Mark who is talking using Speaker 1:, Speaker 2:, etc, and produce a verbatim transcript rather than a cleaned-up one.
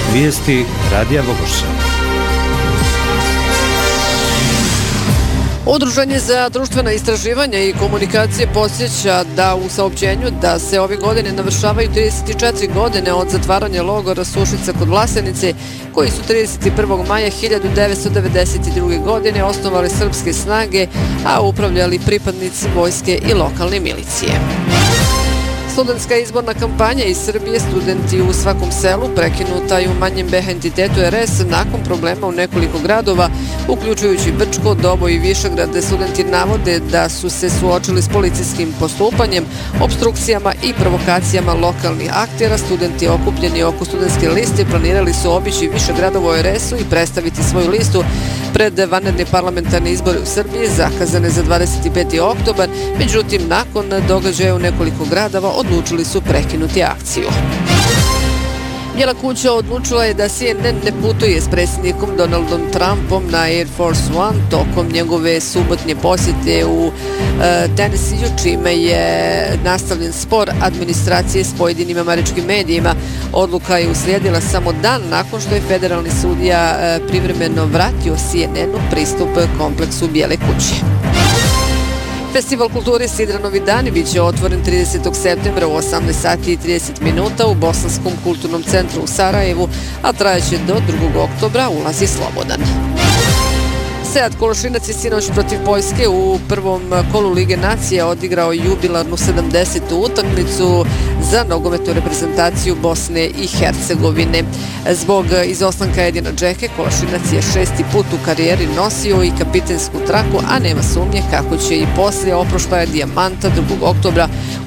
Speaker 1: Vijesti Radija Bogorša.
Speaker 2: Udruženje za društvena istraživanja i komunikacije podsjeća da u saopćenju da se ove godine navršavaju trideset četiri godine od zatvaranja logora Sušica kod Vlasenice, koji su trideset prvog maja hiljadu devetsto devedeset druge. godine osnovali srpske snage, a upravljali pripadnici vojske i lokalne milicije. Studentska izborna kampanja iz Srbije Studenti u svakom selu prekinuta i u manjem B H entitetu R S nakon problema u nekoliko gradova, uključujući Brčko, Doboj i Višegrad. Studenti navode da su se suočili s policijskim postupanjem, obstrukcijama i provokacijama lokalnih aktera. Studenti okupljeni oko studentske liste planirali su obići više gradova u R S-u i predstaviti svoju listu pred vanredne parlamentarne izbore u Srbiji zakazane za dvadeset peti oktobar, međutim nakon događaja u nekoliko gradova odlučili su prekinuti akciju. Bijela kuća odlučila je da C N N ne putuje s predsjednikom Donaldom Trumpom na Air Force One tokom njegove subotnje posjete u e, Tennesseeu, čime je nastavljen spor administracije s pojedinim američkim medijima. Odluka je uslijedila samo dan nakon što je federalni sudija e, privremeno vratio C N N-u pristup kompleksu Bijele kuće. Festival kulture Sidranovi dani bit će otvoren tridesetog septembra u osamnaest sati i trideset minuta u Bosanskom kulturnom centru u Sarajevu, a trajeće do drugog oktobra, ulaz je slobodan. Sead Kološinac je sinoć protiv Poljske u prvom kolu Lige nacija odigrao jubilarnu sedamdesetu utakmicu za nogometnu reprezentaciju Bosne i Hercegovine. Zbog izostanka Edina Džeke, Kološinac je šesti put u karijeri nosio i kapitensku traku, a nema sumnje kako će i poslije oproštaja Dijamanta drugog oktobra